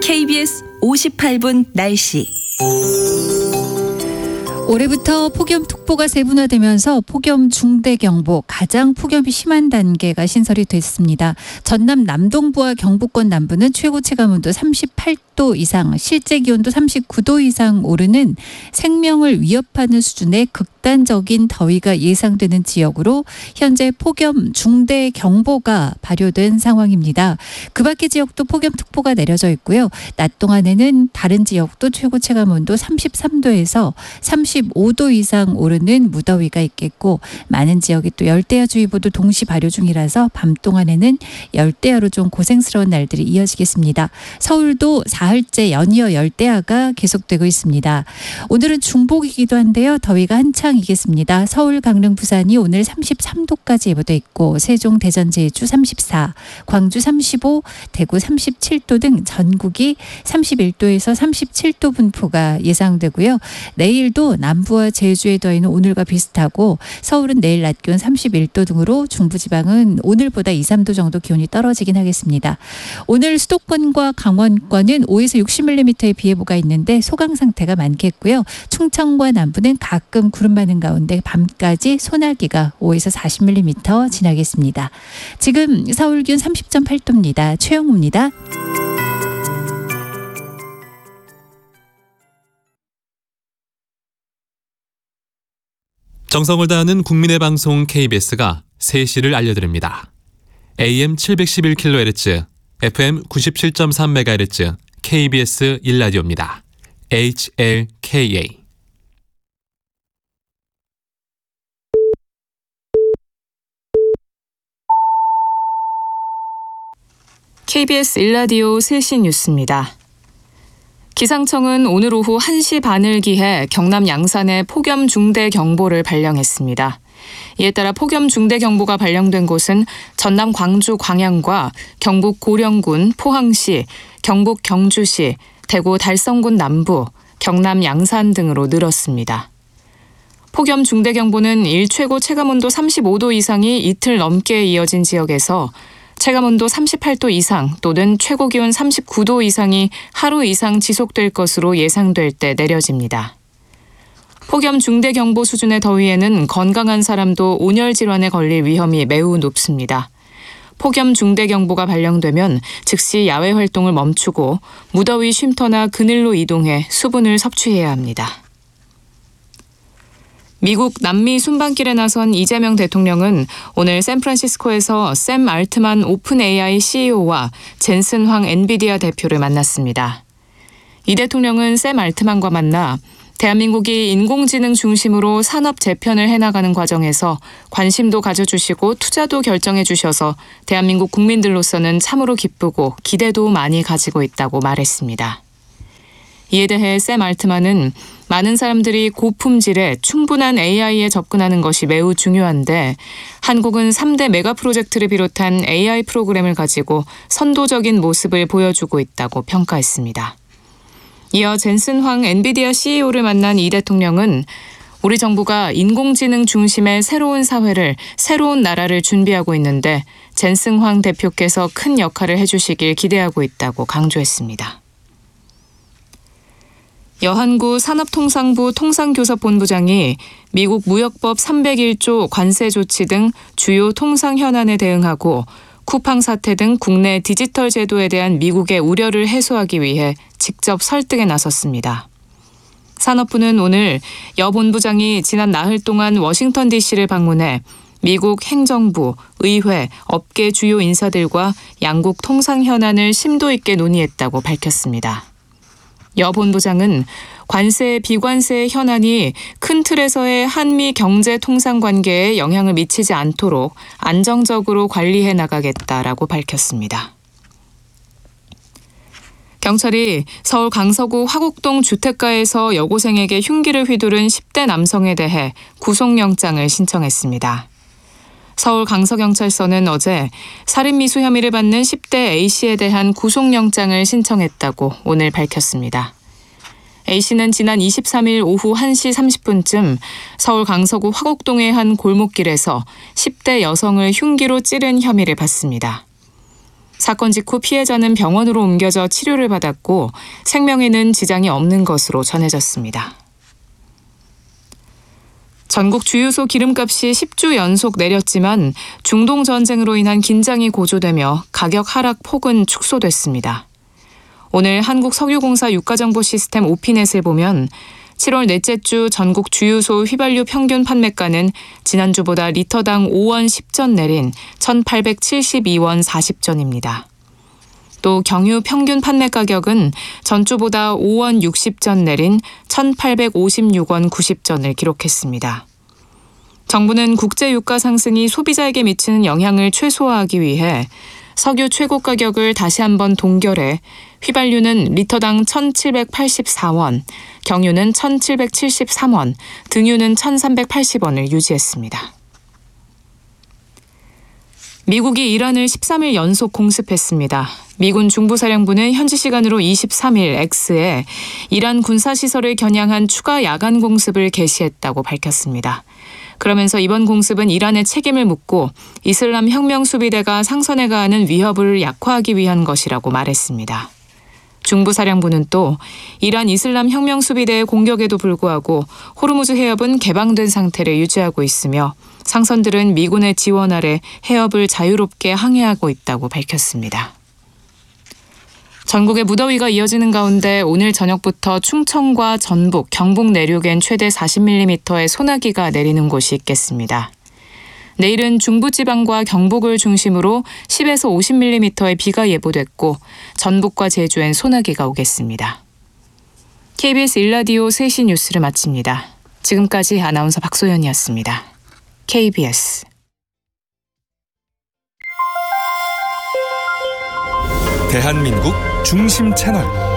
KBS 58분 날씨. 올해부터 폭염특보가 세분화되면서 폭염 중대경보, 가장 폭염이 심한 단계가 신설이 됐습니다. 전남 남동부와 경북권 남부는 최고 체감온도 38도 이상, 실제 기온도 39도 이상 오르는 생명을 위협하는 수준의 극단적인 더위가 예상되는 지역으로 현재 폭염 중대경보가 발효된 상황입니다. 그 밖의 지역도 폭염특보가 내려져 있고요. 낮 동안에는 다른 지역도 최고 체감온도 33도에서 35도 이상 오르는 무더위가 있겠고, 많은 지역이 또 열대야주의보도 동시 발효 중이라서 밤 동안에는 열대야로 좀 고생스러운 날들이 이어지겠습니다. 서울도 사흘째 연이어 열대야가 계속되고 있습니다. 오늘은 중복이기도 한데요. 더위가 한창이겠습니다. 서울, 강릉, 부산이 오늘 33도까지 예보돼 있고, 세종, 대전, 제주 34, 광주 35, 대구 37도 등 전국이 31도에서 37도 분포가 예상되고요. 내일도 남부와 제주의 더위는 오늘과 비슷하고, 서울은 내일 낮 기온 31도 등으로 중부지방은 오늘보다 2, 3도 정도 기온이 떨어지긴 하겠습니다. 오늘 수도권과 강원권은 5에서 60mm의 비 예보가 있는데 소강 상태가 많겠고요. 충청과 남부는 가끔 구름 많은 가운데 밤까지 소나기가 5에서 40mm 지나겠습니다. 지금 서울 기온 30.8도입니다. 최영우입니다. 정성을 다하는 국민의 방송 KBS가 3시를 알려드립니다. AM 711kHz, FM 97.3MHz, KBS 1라디오입니다. HLKA. KBS 1라디오 3시 뉴스입니다. 기상청은 오늘 오후 1시 반을 기해 경남 양산에 폭염 중대 경보를 발령했습니다. 이에 따라 폭염 중대 경보가 발령된 곳은 전남 광주 광양과 경북 고령군 포항시, 경북 경주시, 대구 달성군 남부, 경남 양산 등으로 늘었습니다. 폭염 중대 경보는 일 최고 체감온도 35도 이상이 이틀 넘게 이어진 지역에서 체감온도 38도 이상 또는 최고기온 39도 이상이 하루 이상 지속될 것으로 예상될 때 내려집니다. 폭염 중대경보 수준의 더위에는 건강한 사람도 온열 질환에 걸릴 위험이 매우 높습니다. 폭염 중대경보가 발령되면 즉시 야외 활동을 멈추고 무더위 쉼터나 그늘로 이동해 수분을 섭취해야 합니다. 미국 남미 순방길에 나선 이재명 대통령은 오늘 샌프란시스코에서 샘 알트만 오픈 AI CEO와 젠슨 황 엔비디아 대표를 만났습니다. 이 대통령은 샘 알트만과 만나 대한민국이 인공지능 중심으로 산업 재편을 해나가는 과정에서 관심도 가져주시고 투자도 결정해 주셔서 대한민국 국민들로서는 참으로 기쁘고 기대도 많이 가지고 있다고 말했습니다. 이에 대해 샘 알트만은 많은 사람들이 고품질에 충분한 AI에 접근하는 것이 매우 중요한데 한국은 3대 메가 프로젝트를 비롯한 AI 프로그램을 가지고 선도적인 모습을 보여주고 있다고 평가했습니다. 이어 젠슨 황 엔비디아 CEO를 만난 이 대통령은 우리 정부가 인공지능 중심의 새로운 사회를, 새로운 나라를 준비하고 있는데 젠슨 황 대표께서 큰 역할을 해주시길 기대하고 있다고 강조했습니다. 여한구 산업통상부 통상교섭본부장이 미국 무역법 301조 관세 조치 등 주요 통상 현안에 대응하고 쿠팡 사태 등 국내 디지털 제도에 대한 미국의 우려를 해소하기 위해 직접 설득에 나섰습니다. 산업부는 오늘 여 본부장이 지난 나흘 동안 워싱턴 DC를 방문해 미국 행정부, 의회, 업계 주요 인사들과 양국 통상 현안을 심도 있게 논의했다고 밝혔습니다. 여 본부장은 관세, 비관세 현안이 큰 틀에서의 한미 경제 통상 관계에 영향을 미치지 않도록 안정적으로 관리해 나가겠다라고 밝혔습니다. 경찰이 서울 강서구 화곡동 주택가에서 여고생에게 흉기를 휘두른 10대 남성에 대해 구속영장을 신청했습니다. 서울 강서경찰서는 어제 살인미수 혐의를 받는 10대 A씨에 대한 구속영장을 신청했다고 오늘 밝혔습니다. A씨는 지난 23일 오후 1시 30분쯤 서울 강서구 화곡동의 한 골목길에서 10대 여성을 흉기로 찌른 혐의를 받습니다. 사건 직후 피해자는 병원으로 옮겨져 치료를 받았고 생명에는 지장이 없는 것으로 전해졌습니다. 전국 주유소 기름값이 10주 연속 내렸지만 중동 전쟁으로 인한 긴장이 고조되며 가격 하락 폭은 축소됐습니다. 오늘 한국석유공사 유가정보시스템 오피넷을 보면 7월 넷째 주 전국 주유소 휘발유 평균 판매가는 지난주보다 리터당 5원 10전 내린 1,872원 40전입니다. 또 경유 평균 판매 가격은 전주보다 5원 60전 내린 1,856원 90전을 기록했습니다. 정부는 국제 유가 상승이 소비자에게 미치는 영향을 최소화하기 위해 석유 최고 가격을 다시 한번 동결해 휘발유는 리터당 1,784원, 경유는 1,773원, 등유는 1,380원을 유지했습니다. 미국이 이란을 13일 연속 공습했습니다. 미군 중부사령부는 현지 시간으로 23일 X에 이란 군사시설을 겨냥한 추가 야간 공습을 개시했다고 밝혔습니다. 그러면서 이번 공습은 이란의 책임을 묻고 이슬람 혁명수비대가 상선에 가하는 위협을 약화하기 위한 것이라고 말했습니다. 중부사령부는 또 이란 이슬람 혁명수비대의 공격에도 불구하고 호르무즈 해협은 개방된 상태를 유지하고 있으며 상선들은 미군의 지원 아래 해협을 자유롭게 항해하고 있다고 밝혔습니다. 전국의 무더위가 이어지는 가운데 오늘 저녁부터 충청과 전북, 경북 내륙엔 최대 40mm의 소나기가 내리는 곳이 있겠습니다. 내일은 중부지방과 경북을 중심으로 10에서 50mm의 비가 예보됐고 전북과 제주엔 소나기가 오겠습니다. KBS 1라디오 3시 뉴스를 마칩니다. 지금까지 아나운서 박소연이었습니다. KBS 대한민국 중심 채널